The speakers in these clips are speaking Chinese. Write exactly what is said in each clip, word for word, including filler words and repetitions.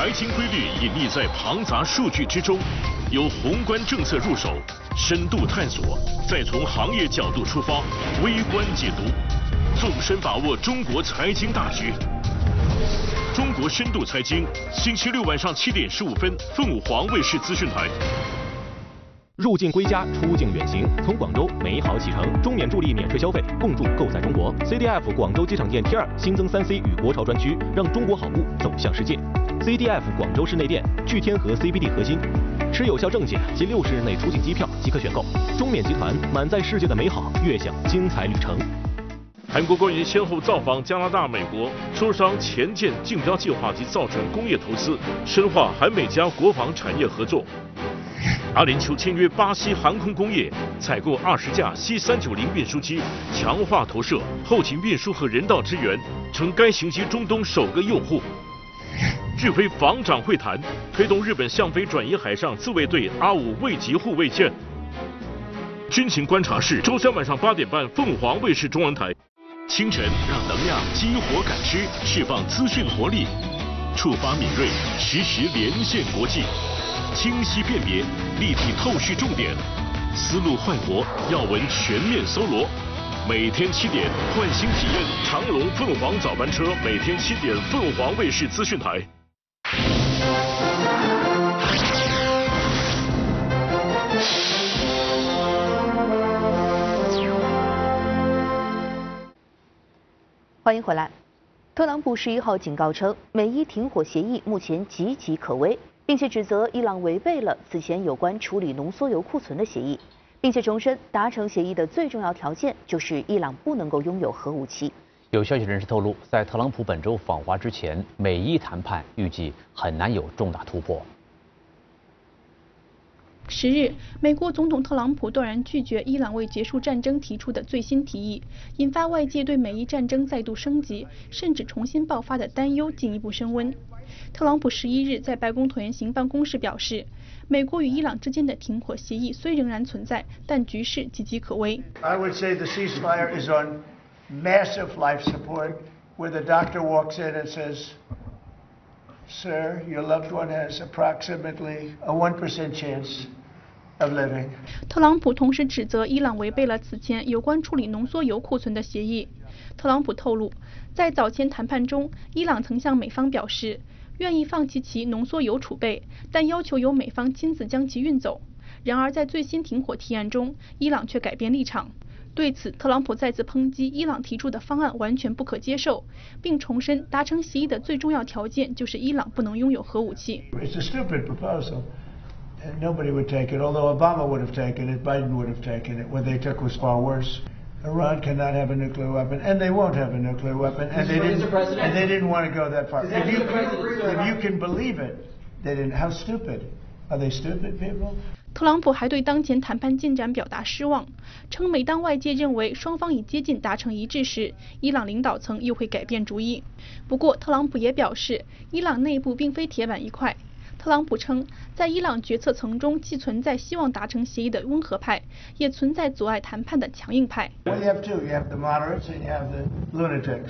财经规律隐匿在庞杂数据之中，由宏观政策入手，深度探索，再从行业角度出发，微观解读，纵深把握中国财经大局。中国深度财经，星期六晚上七点十五分，凤凰卫视资讯台。 入境归家，出境远行，从广州美好启程，中免助力免税消费，共筑购在中国。C D F 广州机场店 T 二新增三 C 与国潮专区，让中国好物走向世界。C D F 广州市内店聚天河 C B D 核心，持有效证件及六十日内出境机票即可选购。中免集团满载世界的美好，悦享精彩旅程。 韩国官员先后造访加拿大、美国，磋商前舰竞标计划及造船工业投资，深化韩美加国防产业合作。阿联酋签约巴西航空工业，采购二十架 C 三九零运输机，强化投射、后勤运输和人道支援，成该型机中东首个用户。日菲防长会谈推动日本向非转移海上自卫队阿五卫级护卫舰。军情观察室周三晚上八点半，凤凰卫视中文台。清晨让能量激活感知，释放资讯活力，触发敏锐，实时连线国际。清晰辨别，立体透视重点，思路焕活，要闻全面搜罗。每天七点，换新体验长龙凤凰早班车，每天七点，凤凰卫视资讯台。 欢迎回来。特朗普十一号警告称，美伊停火协议目前岌岌可危，并且指责伊朗违背了此前有关处理浓缩铀库存的协议，并且重申达成协议的最重要条件就是伊朗不能够拥有核武器。 有消息人士透露，在特朗普本周访华之前，美伊谈判预计很难有重大突破。 十日，美国总统特朗普断然拒绝伊朗为结束战争提出的最新提议，引发外界对美伊战争再度升级，甚至重新爆发的担忧进一步升温。特朗普十一日在白宫椭圆形办公室表示，美国与伊朗之间的停火协议虽仍然存在，但局势岌岌可危。 I would say the ceasefire is on massive life support, where the doctor walks in and says, "Sir, your loved one has approximately a one percent chance of living." 特朗普同时指责伊朗违背了此前有关处理浓缩铀库存的协议。特朗普透露，在早前谈判中，伊朗曾向美方表示愿意放弃其浓缩铀储备，但要求由美方亲自将其运走。然而，在最新停火提案中，伊朗却改变立场。对此，特朗普再次抨击伊朗提出的方案完全不可接受，并重申达成协议的最重要条件就是伊朗不能拥有核武器。 It's a stupid proposal, and nobody would take it. Although Obama would have taken it, Biden would have taken it. What they took was far worse. Iran cannot have a nuclear weapon, and they won't have a nuclear weapon, and they didn't, and they didn't want to go that far. If you, if you can believe it, they didn't. How stupid? Are they stupid people? 特朗普还对当前谈判进展表达失望，称每当外界认为双方已接近达成一致时，伊朗领导层又会改变主意。不过，特朗普也表示，伊朗内部并非铁板一块。特朗普称，在伊朗决策层中，既存在希望达成协议的温和派，也存在阻碍谈判的强硬派。 Well, you have two. You have the moderates and you have the lunatics.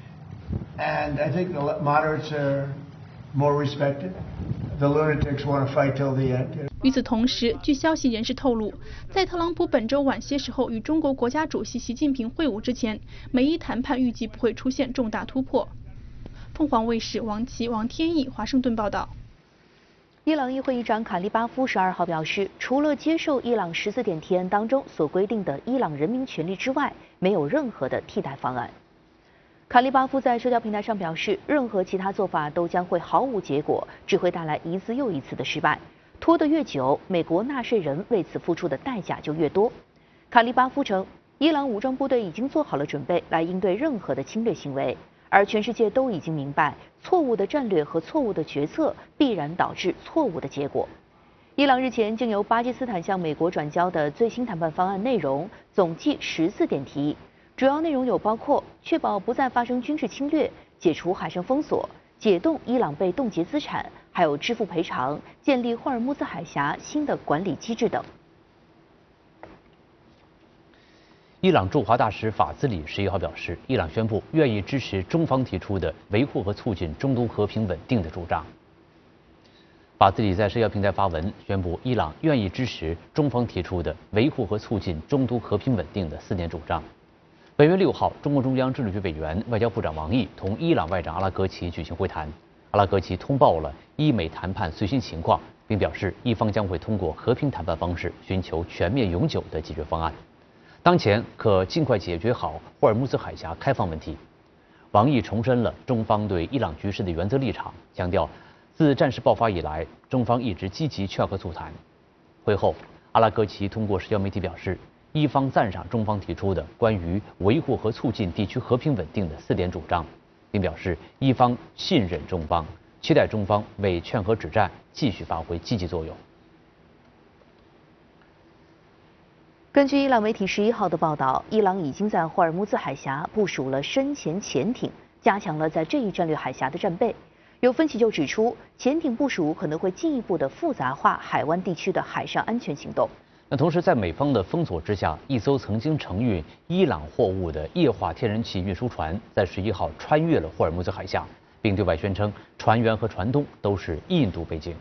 And I think the moderates are more respected. The lunatics want to fight till the end. 与此同时，据消息人士透露，在特朗普本周晚些时候与中国国家主席习近平会晤之前，美伊谈判预计不会出现重大突破。凤凰卫视王琦、王天翼华盛顿报道。 伊朗议会议长卡利巴夫十二号表示，除了接受伊朗十四点提案当中所规定的伊朗人民权利之外，没有任何的替代方案。卡利巴夫在社交平台上表示，任何其他做法都将会毫无结果，只会带来一次又一次的失败。拖得越久，美国纳税人为此付出的代价就越多。卡利巴夫称，伊朗武装部队已经做好了准备来应对任何的侵略行为，而全世界都已经明白，错误的战略和错误的决策必然导致错误的结果。伊朗日前经由巴基斯坦向美国转交的最新谈判方案内容总计十四点提议，主要内容有包括确保不再发生军事侵略、解除海上封锁、解冻伊朗被冻结资产，还有支付赔偿、建立霍尔木兹海峡新的管理机制等。 伊朗驻华大使法兹里十一号表示，伊朗宣布愿意支持中方提出的维护和促进中东和平稳定的主张。 把自己在社交平台发文，宣布伊朗愿意支持中方提出的维护和促进中东和平稳定的四点主张。本月六号，中共中央政治局委员、外交部长王毅同伊朗外长阿拉格齐举行会谈。阿拉格齐通报了伊美谈判最新情况，并表示伊方将会通过和平谈判方式寻求全面永久的解决方案。当前可尽快解决好霍尔木兹海峡开放问题。王毅重申了中方对伊朗局势的原则立场，强调自战事爆发以来，中方一直积极劝和促谈。会后，阿拉格齐通过社交媒体表示，伊方赞赏中方提出的关于维护和促进地区和平稳定的四点主张，并表示伊方信任中方，期待中方为劝和止战继续发挥积极作用。 根据伊朗媒体十一号的报道，伊朗已经在霍尔木兹海峡部署了深潜潜艇，加强了在这一战略海峡的战备。有分析就指出，潜艇部署可能会进一步的复杂化海湾地区的海上安全行动。 那同时，在美方的封锁之下，一艘曾经承运伊朗货物的液化天然气运输船在十一号穿越了霍尔木兹海峡，并对外宣称船员和船东都是印度背景。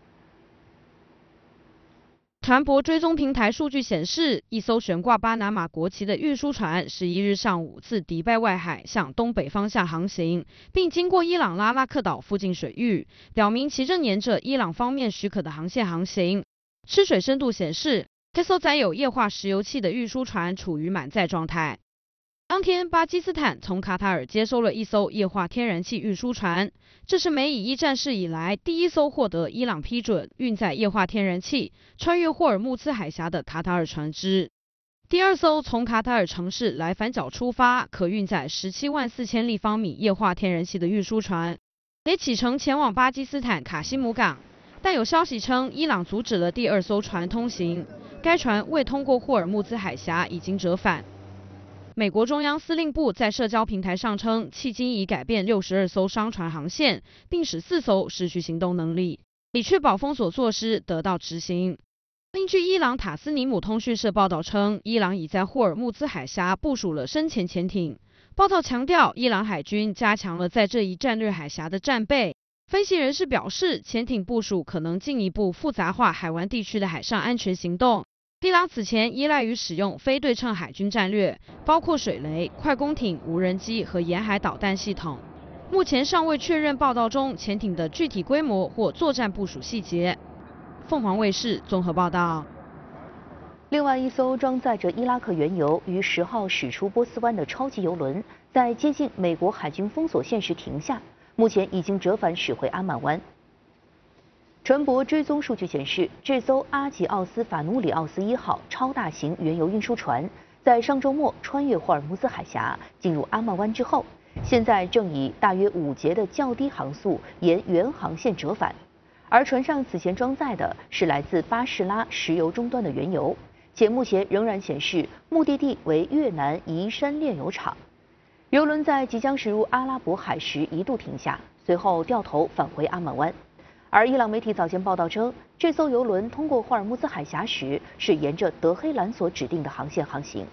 船舶追踪平台数据显示，一艘悬挂巴拿马国旗的运输船十一日上午自迪拜外海向东北方向航行，并经过伊朗拉拉克岛附近水域，表明其正沿着伊朗方面许可的航线航行。吃水深度显示，这艘载有液化石油气的运输船处于满载状态。当天，巴基斯坦从卡塔尔接收了一艘液化天然气运输船，这是美以一战事以来第一艘获得伊朗批准运载液化天然气穿越霍尔木兹海峡的卡塔尔船只。第二艘从卡塔尔城市莱凡角出发，可运载十七万四千立方米液化天然气的运输船，也启程前往巴基斯坦卡西姆港。但有消息称，伊朗阻止了第二艘船通行，该船未通过霍尔木兹海峡，已经折返。美国中央司令部在社交平台上称，迄今已改变六十二艘商船航线，并使四艘失去行动能力，以确保封锁措施得到执行。另据伊朗塔斯尼姆通讯社报道称，伊朗已在霍尔木兹海峡部署了深潜潜艇。报道强调，伊朗海军加强了在这一战略海峡的战备。分析人士表示，潜艇部署可能进一步复杂化海湾地区的海上安全行动。伊朗此前依赖于使用非对称海军战略，包括水雷、快攻艇、无人机和沿海导弹系统。目前尚未确认报道中潜艇的具体规模或作战部署细节。凤凰卫视综合报道。 另外一艘装载着伊拉克原油于十号驶出波斯湾的超级油轮，在接近美国海军封锁线时停下，目前已经折返驶回阿曼湾。船舶追踪数据显示，这艘阿吉奥斯法努里奥斯一号超大型原油运输船在上周末穿越霍尔木兹海峡进入阿曼湾之后，现在正以大约五节的较低航速沿原航线折返。而船上此前装载的是来自巴士拉石油终端的原油，且目前仍然显示目的地为越南宜山炼油厂。油轮在即将驶入阿拉伯海时一度停下，随后掉头返回阿曼湾。而伊朗媒体早前报道称，这艘油轮通过霍尔木兹海峡时是沿着德黑兰所指定的航线航行。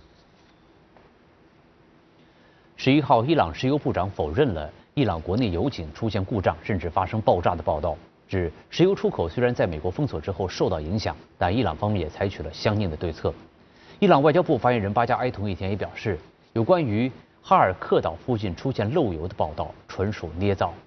十一号，伊朗石油部长否认了伊朗国内油井出现故障甚至发生爆炸的报道，指石油出口虽然在美国封锁之后受到影响，但伊朗方面也采取了相应的对策。伊朗外交部发言人巴加埃同一天也表示，有关于哈尔克岛附近出现漏油的报道纯属捏造。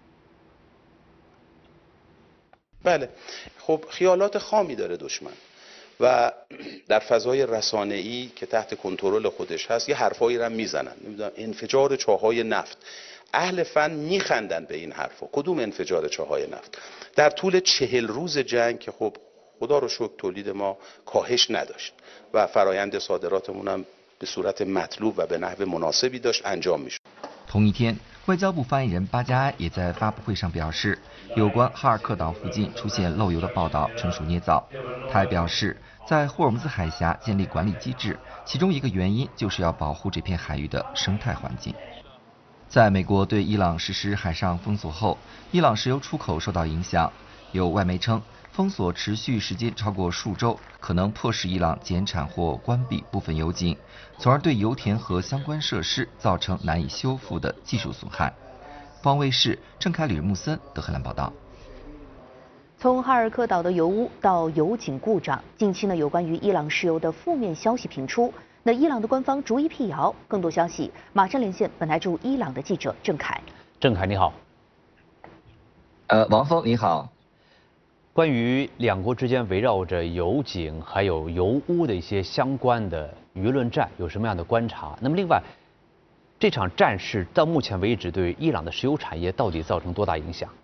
بله خب خیالات خامی داره دشمن و در فضای رسانه‌ای که تحت کنترل خودش هست یه حرفایی رو میزنن نمیدونم انفجار چاهای نفت اهل فن میخندن به این حرفا کدوم انفجار چاهای نفت در طول چهل روز جنگ که خب خدا رو شکر تولید ما کاهش نداشت و فرایند صادراتمون هم به صورت مطلوب و به نحو مناسبی داشت انجام میشد。 同一天，外交部发言人巴加埃也在发布会上表示，有关哈尔克岛附近出现漏油的报道纯属捏造。他还表示，在霍尔木兹海峡建立管理机制，其中一个原因就是要保护这片海域的生态环境。在美国对伊朗实施海上封锁后，伊朗石油出口受到影响。有外媒称，封锁持续时间超过数周，可能迫使伊朗减产或关闭部分油井，从而对油田和相关设施造成难以修复的技术损害。方卫视郑凯吕木森德黑兰报道。 从哈尔科岛的油污到油井故障，近期呢有关于伊朗石油的负面消息频出，那伊朗的官方逐一辟谣。更多消息马上连线本台驻伊朗的记者郑凯。 郑凯你好。 呃，王峰你好。 关于两国之间围绕着油井还有油污的一些相关的舆论战，有什么样的观察？那么另外，这场战事到目前为止对伊朗的石油产业到底造成多大影响？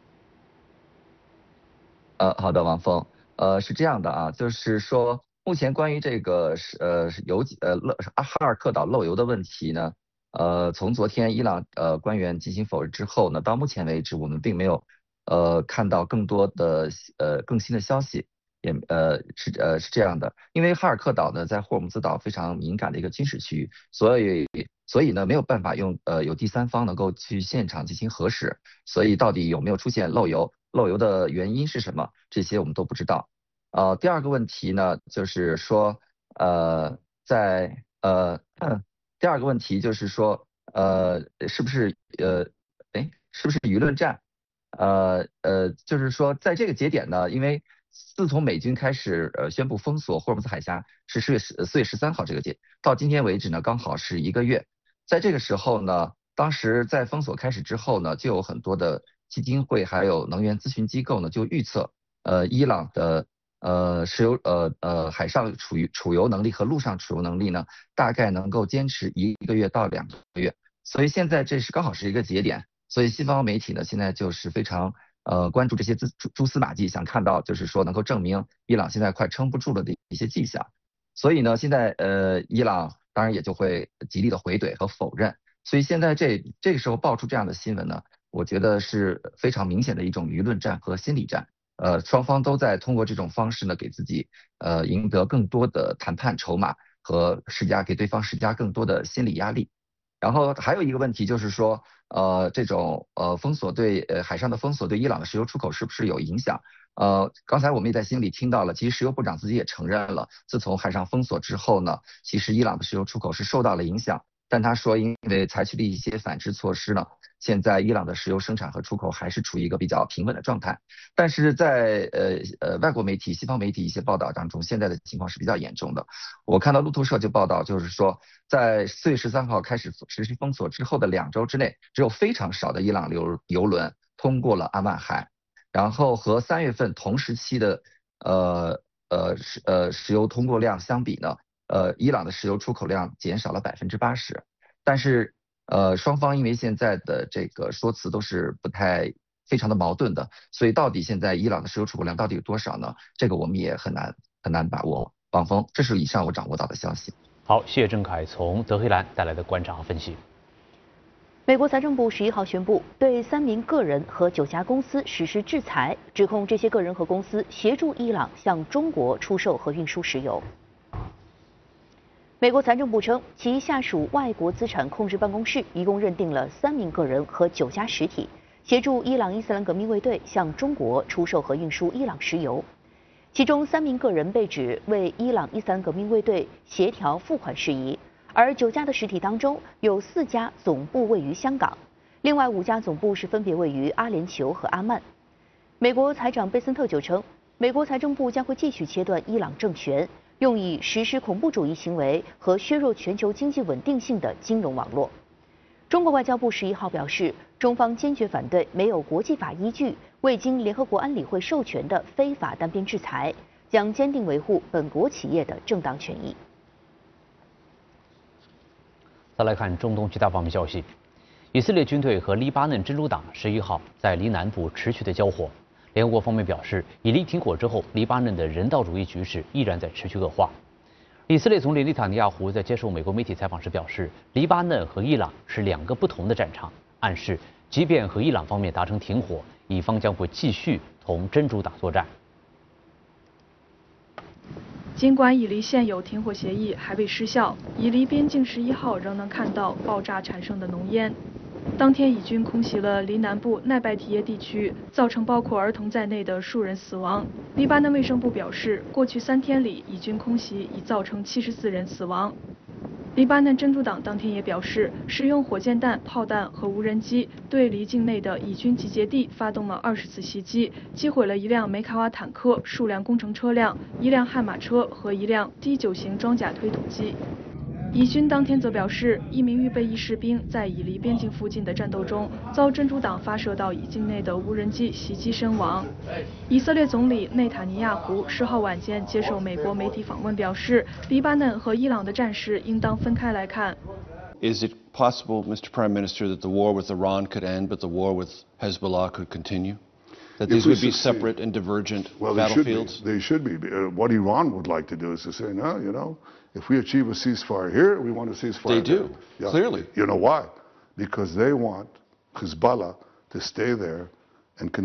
呃，好的，王峰，呃，是这样的啊，就是说，目前关于这个是呃油呃漏哈尔克岛漏油的问题呢，呃，从昨天伊朗呃官员进行否认之后呢，到目前为止，我们并没有呃看到更多的呃更新的消息，也呃是呃是这样的，因为哈尔克岛呢在霍尔木兹岛非常敏感的一个军事区域，所以所以呢没有办法用呃有第三方能够去现场进行核实，所以到底有没有出现漏油？漏油的原因是什么？这些我们都不知道。呃，第二个问题呢，就是说，呃，在呃，第二个问题就是说，呃，是不是呃，哎，是不是舆论战？呃呃，就是说，在这个节点呢，因为自从美军开始呃宣布封锁霍尔木兹海峡是四月十四月十三号这个节，到今天为止呢，刚好是一个月。在这个时候呢，当时在封锁开始之后呢，就有很多的基金会还有能源咨询机构呢，就预测，呃，伊朗的呃石油呃呃海上储油储油能力和陆上储油能力呢，大概能够坚持一个月到两个月。所以现在这是刚好是一个节点，所以西方媒体呢现在就是非常呃关注这些蛛蛛丝马迹，想看到就是说能够证明伊朗现在快撑不住了的一些迹象。所以呢，现在呃伊朗当然也就会极力的回怼和否认。所以现在这这个时候爆出这样的新闻呢，我觉得是非常明显的一种舆论战和心理战，呃，双方都在通过这种方式呢，给自己呃赢得更多的谈判筹码和施加给对方施加更多的心理压力。然后还有一个问题就是说，呃，这种呃封锁对呃海上的封锁对伊朗的石油出口是不是有影响？呃，刚才我们也在心里听到了，其实石油部长自己也承认了，自从海上封锁之后呢，其实伊朗的石油出口是受到了影响。但他说，因为采取了一些反制措施呢，现在伊朗的石油生产和出口还是处于一个比较平稳的状态。但是在呃呃外国媒体、西方媒体一些报道当中，现在的情况是比较严重的。我看到路透社就报道，就是说，在四月十三号开始实施封锁之后的两周之内，只有非常少的伊朗油油轮通过了阿曼海，然后和三月份同时期的呃呃石呃石油通过量相比呢。呃，伊朗的石油出口量减少了百分之八十，但是呃，双方因为现在的这个说辞都是不太非常的矛盾的，所以到底现在伊朗的石油出口量到底有多少呢？这个我们也很难很难把握。王峰，这是以上我掌握到的消息。 好，谢谢郑凯从德黑兰带来的观察和分析。 美国财政部十一号宣布，对三名个人和九家公司实施制裁，指控这些个人和公司协助伊朗向中国出售和运输石油。美国财政部称，其下属外国资产控制办公室一共认定了三名个人和九家实体，协助伊朗伊斯兰革命卫队向中国出售和运输伊朗石油。其中三名个人被指为伊朗伊斯兰革命卫队协调付款事宜，而九家的实体当中有四家总部位于香港，另外五家总部是分别位于阿联酋和阿曼。美国财长贝森特就称，美国财政部将会继续切断伊朗政权，用以实施恐怖主义行为和削弱全球经济稳定性的金融网络。中国外交部十一号表示，中方坚决反对没有国际法依据、未经联合国安理会授权的非法单边制裁，将坚定维护本国企业的正当权益。 再来看中东其他方面消息，以色列军队和黎巴嫩真主党十一号在黎南部持续的交火。联合国方面表示，以黎停火之后，黎巴嫩的人道主义局势依然在持续恶化。以色列总理内塔尼亚胡在接受美国媒体采访时表示，黎巴嫩和伊朗是两个不同的战场，暗示即便和伊朗方面达成停火，以方将会继续同真主党作战。 尽管以黎现有停火协议还未失效，以黎边境十一号仍能看到爆炸产生的浓烟。当天，以军空袭了黎南部奈拜提耶地区，造成包括儿童在内的数人死亡。黎巴嫩卫生部表示，过去三天里，以军空袭已造成七十四人死亡。 黎巴嫩真主党当天也表示，使用火箭弹、炮弹和无人机对离境内的以军集结地发动了二十次袭击，击毁了一辆梅卡瓦坦克、数辆工程车辆、一辆悍马车和一辆 D 九型装甲推土机。以军当天则表示，一名预备役士兵在以黎边境附近的战斗中遭真主党发射到以境内的无人机袭击身亡。以色列总理内塔尼亚胡十号晚间接受美国媒体访问表示，黎巴嫩和伊朗的战事应当分开来看。 Is it possible, Mister Prime Minister, that the war with Iran could end, but the war with Hezbollah could continue? That these would be separate and divergent well, battlefields? They should be. They should be. Uh, what Iran would like to do is to say, no, you know, if we achieve a ceasefire here, we want a ceasefire They there. do, Yeah. clearly. You know why? Because they want Hezbollah to stay there and continue.